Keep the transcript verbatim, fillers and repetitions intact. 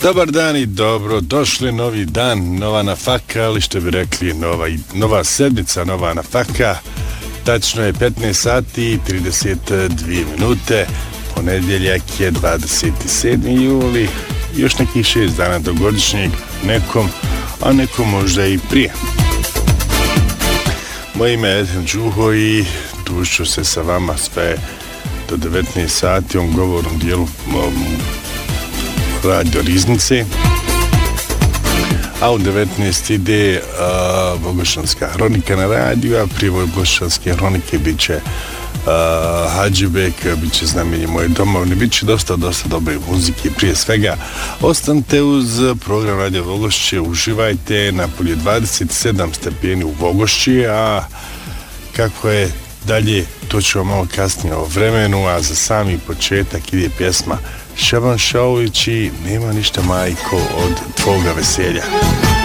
Dobar dan i dobro došli, novi dan, nova nafaka, ali što bi rekli nova, nova sedmica, nova nafaka. Tačno je petnaest sati i trideset dvije minute, ponedjeljak je dvadeset sedmi juli, još nekih šest dana do godišnjeg, nekom, a nekom možda i prije. Moje ime je Edhem Đuho i družit se sa vama sve do devetnaest sati, on govornom dijelu um, Radio Riznice, a u devetnaest ide uh, Vogošćanska hronika na radiju, a prije Vogošćanske hronike bit će uh, Hadžibek, bit će Znamenje moje domovine, bit će dosta, dosta dobre muzike. Prije svega, ostanite uz program Radio Vogošće, uživajte, napolje dvadeset sedam stepeni u Vogošći, a kako je dalje, to ćemo malo kasnije o vremenu, a za sami početak ide pjesma Šaban Šaulić i Nema ništa majko od tvoga veselja.